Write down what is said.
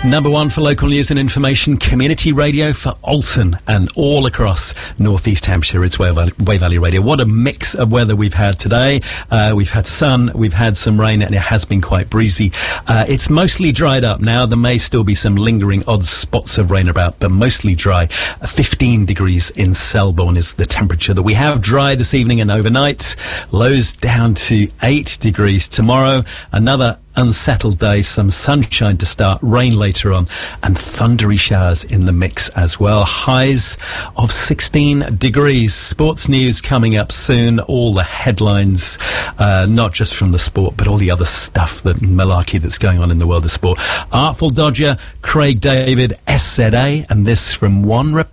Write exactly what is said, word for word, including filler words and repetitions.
Number one for local news and information, community radio for Alton and all across North East Hampshire. It's Way Valley, Way Valley Radio. What a mix of weather we've had today. Uh, we've had sun, we've had some rain, and it has been quite breezy. Uh, it's mostly dried up now. There may still be some lingering odd spots of rain about, but mostly dry. Uh, fifteen degrees in Selborne is the temperature that we have. Dry this evening and overnight. Lows down to eight degrees tomorrow. Another unsettled day, some sunshine to start, rain later on, and thundery showers in the mix as well. Highs of sixteen degrees. Sports news coming up soon. All the headlines, uh, not just from the sport, but all the other stuff, that malarkey that's going on in the world of sport. Artful Dodger, Craig David, S Z A, and this from One Republic.